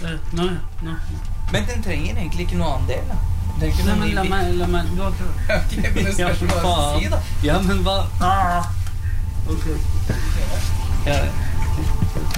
Nå. Men den trenger egentlig ikke noe annen del, da. Den trenger ikke Nei, noe men la meg, du har ikke... Ok, men det spørs hva du si, da. Ja, men hva... Ok. Ja,